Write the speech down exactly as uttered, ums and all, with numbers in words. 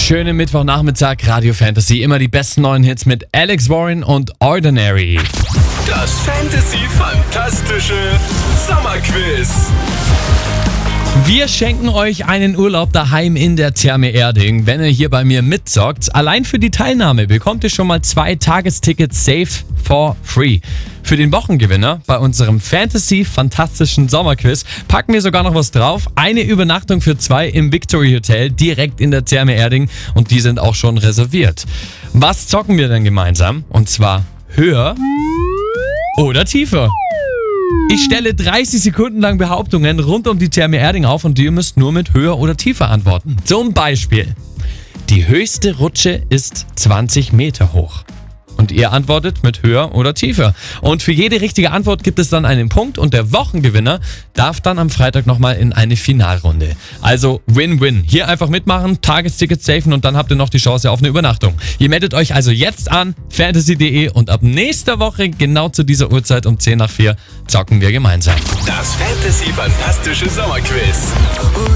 schönen Mittwochnachmittag, Radio Fantasy. Immer die besten neuen Hits mit Alex Warren und Ordinary. Das Fantasy-Fantastische Sommerquiz. Wir schenken euch einen Urlaub daheim in der Therme Erding, wenn ihr hier bei mir mitzockt. Allein für die Teilnahme bekommt ihr schon mal zwei Tagestickets safe for free. Für den Wochengewinner bei unserem Fantasy-fantastischen Sommerquiz packen wir sogar noch was drauf. Eine Übernachtung für zwei im Victory Hotel direkt in der Therme Erding und die sind auch schon reserviert. Was zocken wir denn gemeinsam? Und zwar höher oder tiefer? Ich stelle dreißig Sekunden lang Behauptungen rund um die Therme Erding auf und ihr müsst nur mit höher oder tiefer antworten. Zum Beispiel, die höchste Rutsche ist zwanzig Meter hoch. Und ihr antwortet mit höher oder tiefer. Und für jede richtige Antwort gibt es dann einen Punkt und der Wochengewinner darf dann am Freitag nochmal in eine Finalrunde. Also Win-Win. Hier einfach mitmachen, Tagesticket safen und dann habt ihr noch die Chance auf eine Übernachtung. Ihr meldet euch also jetzt an, fantasy punkt de und ab nächster Woche genau zu dieser Uhrzeit um zehn nach vier zocken wir gemeinsam. Das Fantasy-Fantastische Sommerquiz.